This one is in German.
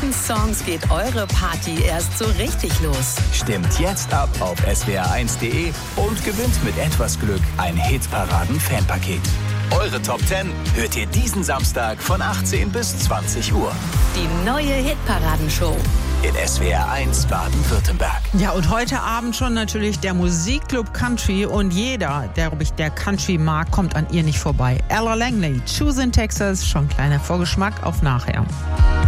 welchen Songs geht eure Party erst so richtig los? Stimmt jetzt ab auf swr1.de und gewinnt mit etwas Glück ein Hitparaden-Fanpaket. Eure Top 10 hört ihr diesen Samstag von 18 bis 20 Uhr. Die neue Hitparadenshow In SWR1 Baden-Württemberg. Ja, und heute Abend schon natürlich der Musikclub Country und jeder, der Country mag, kommt an ihr nicht vorbei. Ella Langley, Choose in Texas, schon kleiner Vorgeschmack auf nachher.